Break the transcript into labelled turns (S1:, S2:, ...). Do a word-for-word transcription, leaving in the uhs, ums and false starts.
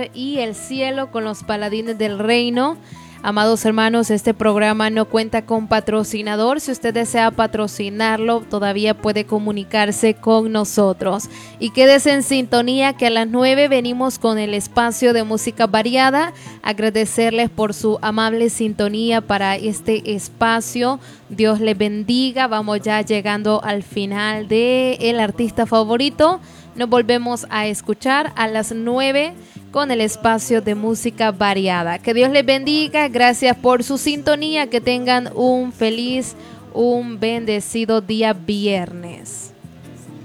S1: Y el cielo con los paladines del reino. Amados hermanos, este programa no cuenta con patrocinador. Si usted desea patrocinarlo, todavía puede comunicarse con nosotros. Y quédese en sintonía que a las nueve venimos con el espacio de música variada. Agradecerles por su amable sintonía para este espacio. Dios les bendiga. Vamos ya llegando al final de El Artista Favorito. Nos volvemos a escuchar a las nueve con el espacio de música variada. Que Dios les bendiga. Gracias por su sintonía. Que tengan un feliz, un bendecido día viernes.